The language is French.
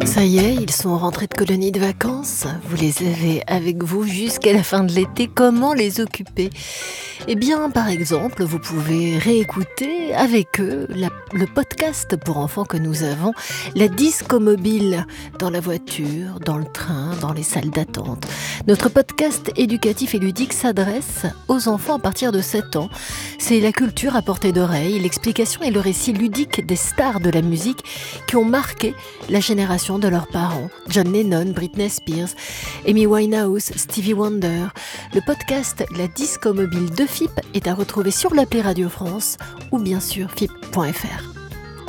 Ça y est, ils sont rentrés de colonie de vacances. Vous les avez avec vous jusqu'à la fin de l'été. Comment les occuper ? Eh bien, par exemple, vous pouvez réécouter avec eux le podcast pour enfants que nous avons, la Disco Mobile, dans la voiture, dans le train, dans les salles d'attente. Notre podcast éducatif et ludique s'adresse aux enfants à partir de 7 ans. C'est la culture à portée d'oreille, l'explication et le récit ludique des stars de la musique qui ont marqué la génération de leurs parents. John Lennon, Britney Spears, Amy Winehouse, Stevie Wonder. Le podcast La Disco Mobile de FIP est à retrouver sur l'appli Radio France ou bien sûr FIP.fr.